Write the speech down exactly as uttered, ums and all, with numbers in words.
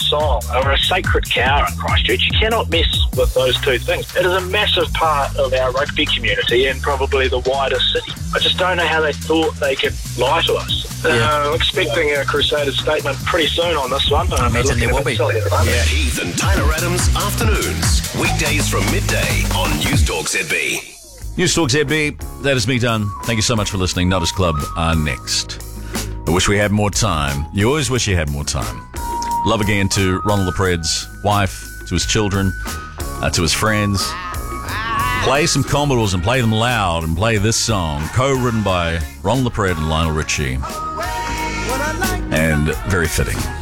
song or a sacred cow in Christchurch. You cannot mess with those two things. It is a massive part of our rugby community and probably the wider city. I just don't know how they thought they could lie to us. Yeah. Uh, expecting a Crusaders statement pretty soon on this one. I imagine there will be. Yeah. Heath and Tyler Adams Afternoons. Weekdays from midday on News Talk Z B. News Talk Z B, that is me done. Thank you so much for listening. Notice Club are next. I wish we had more time. You always wish you had more time. Love again to Ronald LaPred's wife, to his children, uh, to his friends. Play some Commodores and play them loud and play this song, co-written by Ronald LaPred and Lionel Richie. And very fitting.